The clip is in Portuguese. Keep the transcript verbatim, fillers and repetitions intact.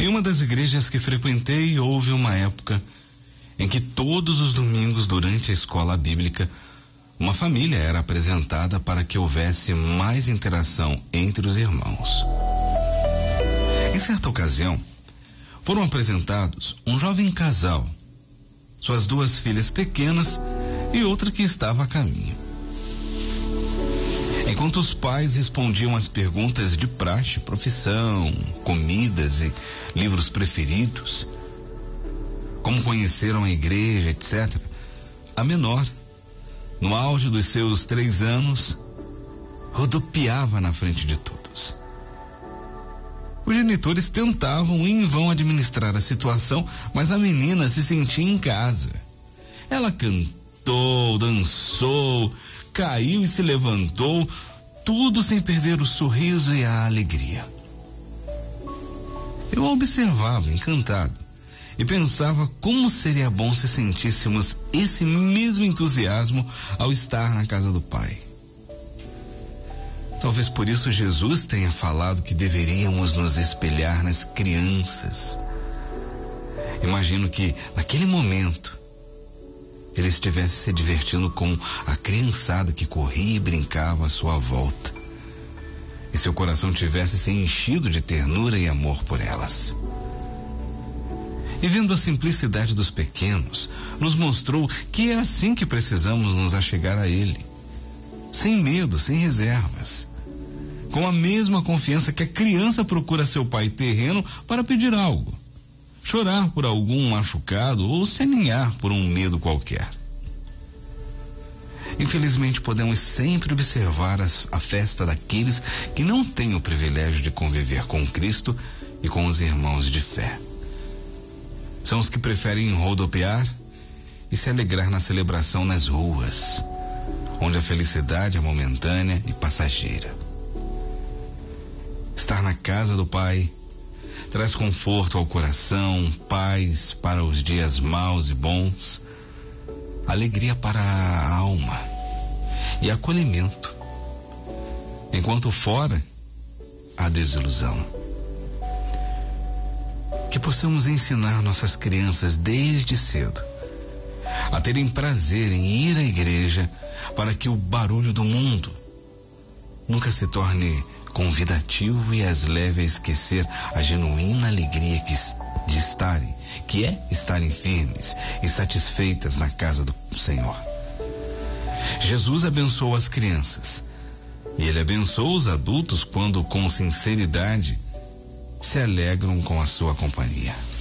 Em uma das igrejas que frequentei, houve uma época em que todos os domingos, durante a escola bíblica, uma família era apresentada para que houvesse mais interação entre os irmãos. Em certa ocasião, foram apresentados um jovem casal, suas duas filhas pequenas e outra que estava a caminho. Enquanto os pais respondiam às perguntas de praxe, profissão, comidas e livros preferidos, como conheceram a igreja, etcétera, a menor, no auge dos seus três anos, rodopiava na frente de todos. Os genitores tentavam em vão administrar a situação, mas a menina se sentia em casa. Ela cantou, dançou, caiu e se levantou, tudo sem perder o sorriso e a alegria. Eu a observava, encantado, e pensava como seria bom se sentíssemos esse mesmo entusiasmo ao estar na casa do Pai. Talvez por isso Jesus tenha falado que deveríamos nos espelhar nas crianças. Imagino que, naquele momento, ele estivesse se divertindo com a criançada que corria e brincava à sua volta, e seu coração tivesse se enchido de ternura e amor por elas. E vendo a simplicidade dos pequenos, nos mostrou que é assim que precisamos nos achegar a Ele, sem medo, sem reservas, com a mesma confiança que a criança procura seu pai terreno para pedir algo, chorar por algum machucado ou se aninhar por um medo qualquer. Infelizmente, podemos sempre observar as, a festa daqueles que não têm o privilégio de conviver com Cristo e com os irmãos de fé. São os que preferem rodopiar e se alegrar na celebração nas ruas, onde a felicidade é momentânea e passageira. Estar na casa do Pai traz conforto ao coração, paz para os dias maus e bons, alegria para a alma e acolhimento, enquanto fora a desilusão. Que possamos ensinar nossas crianças desde cedo a terem prazer em ir à igreja, para que o barulho do mundo nunca se torne convidativo e as leve a esquecer a genuína alegria que, de estarem, que é estarem firmes e satisfeitas na casa do Senhor. Jesus abençoou as crianças e Ele abençoa os adultos quando, com sinceridade, se alegram com a sua companhia.